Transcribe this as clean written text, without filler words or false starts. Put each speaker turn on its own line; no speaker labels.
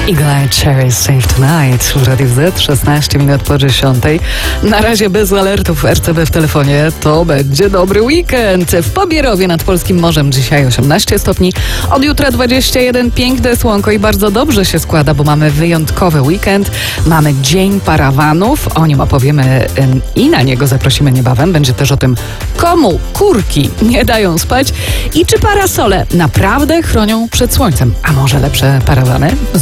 Eagle Cherry Save Tonight w Radiu Z, 16 minut po 10. Na razie bez alertów RCB w telefonie. To będzie dobry weekend. W Pobierowie nad Polskim Morzem dzisiaj 18 stopni. Od jutra 21. Piękne słonko i bardzo dobrze się składa, bo mamy wyjątkowy weekend. Mamy Dzień Parawanów. O nim opowiemy i na niego zaprosimy niebawem. Będzie też o tym, komu kurki nie dają spać i czy parasole naprawdę chronią przed słońcem. A może lepsze parawany?